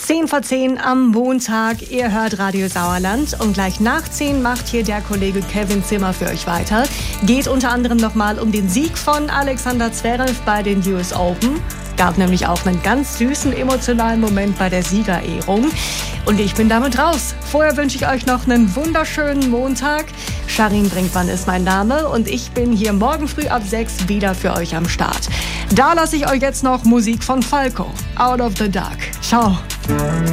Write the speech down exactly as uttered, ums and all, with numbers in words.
zehn vor zehn am Montag. Ihr hört Radio Sauerland und gleich nach zehn macht hier der Kollege Kevin Zimmer für euch weiter. Geht unter anderem nochmal um den Sieg von Alexander Zverev bei den U S Open. Gab nämlich auch einen ganz süßen, emotionalen Moment bei der Siegerehrung. Und ich bin damit raus. Vorher wünsche ich euch noch einen wunderschönen Montag. Sharin Brinkmann ist mein Name und ich bin hier morgen früh ab sechs wieder für euch am Start. Da lasse ich euch jetzt noch Musik von Falco. Out of the Dark. Ciao.